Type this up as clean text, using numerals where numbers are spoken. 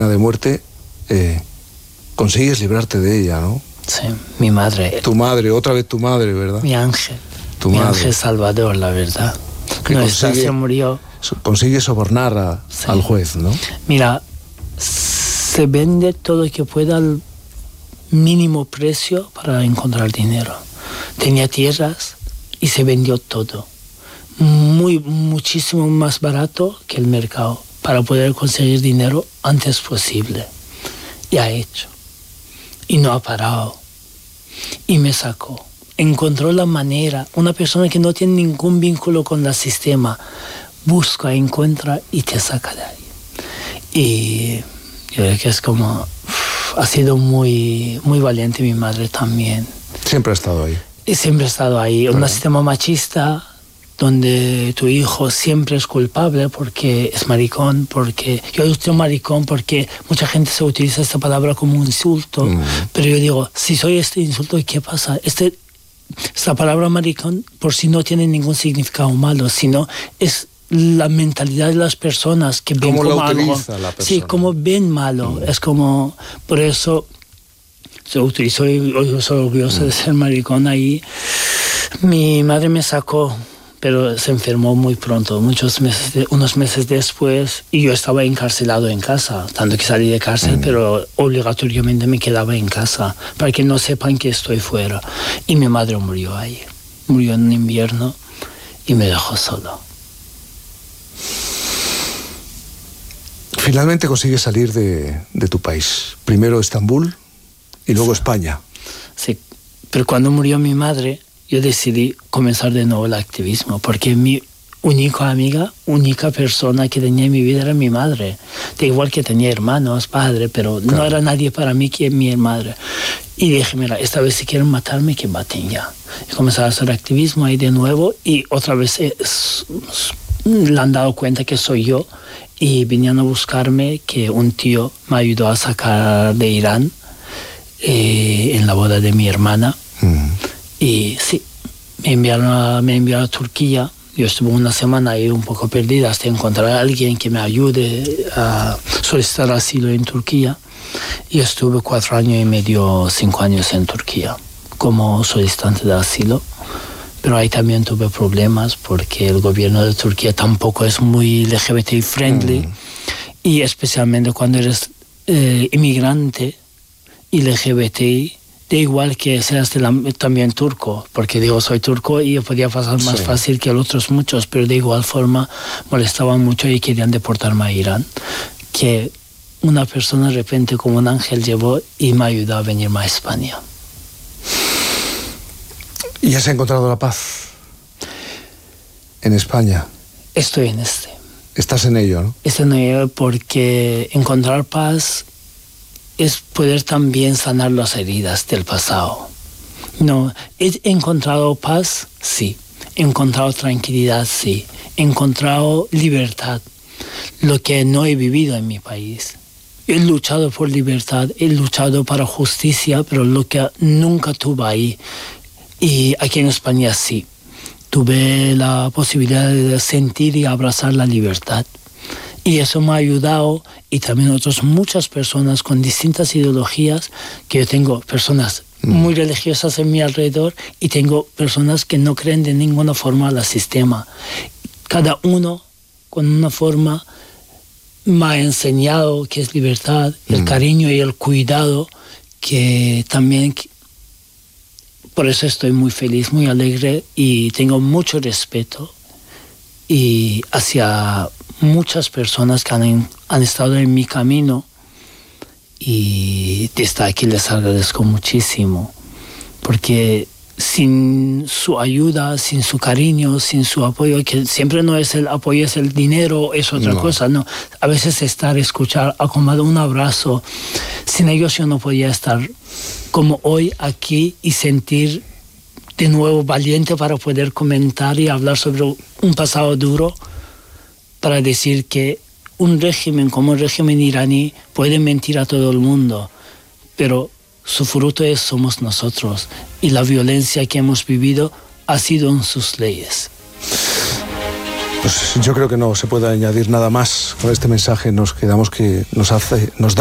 de muerte, consigues librarte de ella, ¿no? Sí, mi madre. Tu madre, otra vez tu madre, ¿verdad? Mi ángel. Mi ángel salvador, la verdad. No, se murió. Consigue sobornar al juez, ¿no? Mira, se vende todo lo que pueda al mínimo precio para encontrar dinero. Tenía tierras y se vendió todo. Muchísimo más barato que el mercado para poder conseguir dinero antes posible. Y ha hecho. Y no ha parado. Y me sacó. Encontró la manera. Una persona que no tiene ningún vínculo con el sistema busca, encuentra y te saca de ahí. Y yo creo que es como... ha sido muy, muy valiente mi madre también. Siempre ha estado ahí. Y siempre ha estado ahí. Un sistema machista donde tu hijo siempre es culpable porque es maricón, porque... Yo digo maricón porque mucha gente se utiliza esta palabra como un insulto, pero yo digo, si soy este insulto, ¿qué pasa? Esta palabra maricón por sí no tiene ningún significado malo, sino es la mentalidad de las personas que ven como algo. Sí, como ven malo. Es como... Por eso se utilizó y yo soy orgulloso de ser maricón ahí. Mi madre me sacó, pero se enfermó muy pronto, unos meses después, y yo estaba encarcelado en casa, tanto que salí de cárcel, pero obligatoriamente me quedaba en casa, para que no sepan que estoy fuera. Y mi madre murió ahí, murió en invierno, y me dejó solo. Finalmente consigues salir de tu país, primero Estambul y luego España. Sí, pero cuando murió mi madre, yo decidí comenzar de nuevo el activismo, porque mi única persona que tenía en mi vida era mi madre. De igual que tenía hermanos, padre, pero claro, no era nadie para mí que mi madre. Y dije, mira, esta vez si quieren matarme, que maten ya. Y comencé a hacer activismo ahí de nuevo, y otra vez le han dado cuenta que soy yo, y vinieron a buscarme, que un tío me ayudó a sacar de Irán en la boda de mi hermana. Y sí, me enviaron a Turquía. Yo estuve una semana ahí un poco perdida hasta encontrar a alguien que me ayude a solicitar asilo en Turquía. Y estuve 4 años y medio, 5 años en Turquía como solicitante de asilo. Pero ahí también tuve problemas porque el gobierno de Turquía tampoco es muy LGBT friendly. Y especialmente cuando eres inmigrante y LGBTI, da igual que seas también turco, porque digo, soy turco y podía pasar más fácil que los otros muchos, pero de igual forma molestaban mucho y querían deportarme a Irán, que una persona de repente como un ángel llevó y me ayudó a venirme a España. ¿Y has encontrado la paz en España? Estoy en Estás en ello, ¿no? Estoy en ello porque encontrar paz es poder también sanar las heridas del pasado. No, he encontrado paz, sí. He encontrado tranquilidad, sí. He encontrado libertad, lo que no he vivido en mi país. He luchado por libertad, he luchado para justicia, pero lo que nunca tuve ahí. Y aquí en España sí. Tuve la posibilidad de sentir y abrazar la libertad. Y eso me ha ayudado, y también muchas personas con distintas ideologías, que yo tengo personas muy religiosas en mi alrededor y tengo personas que no creen de ninguna forma al sistema. Cada uno con una forma me ha enseñado que es libertad, el cariño y el cuidado, que también... Por eso estoy muy feliz, muy alegre, y tengo mucho respeto y hacia muchas personas que han estado en mi camino, y desde aquí les agradezco muchísimo, porque sin su ayuda, sin su cariño, sin su apoyo, que siempre no es el apoyo, es el dinero, es otra cosa, no. A veces escuchar, acomodar un abrazo, sin ellos yo no podía estar como hoy aquí y sentir de nuevo valiente para poder comentar y hablar sobre un pasado duro, para decir que un régimen como el régimen iraní puede mentir a todo el mundo, pero su fruto somos nosotros, y la violencia que hemos vivido ha sido en sus leyes. Pues yo creo que no se puede añadir nada más. Con este mensaje nos quedamos que nos da